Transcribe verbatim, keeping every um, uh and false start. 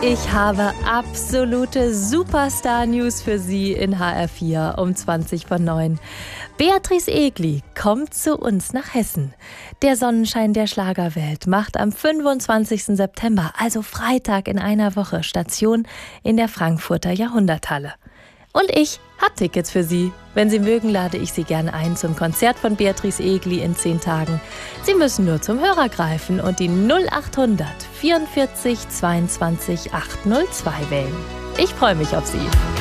Ich habe absolute Superstar-News für Sie in H R vier um zwanzig vor neun. Beatrice Egli kommt zu uns nach Hessen. Der Sonnenschein der Schlagerwelt macht am fünfundzwanzigsten September, also Freitag in einer Woche, Station in der Frankfurter Jahrhunderthalle. Und ich habe Tickets für Sie. Wenn Sie mögen, lade ich Sie gerne ein zum Konzert von Beatrice Egli in zehn Tagen. Sie müssen nur zum Hörer greifen und die null achthundert vierundvierzig zweiundzwanzig achthundertzwei wählen. Ich freue mich auf Sie.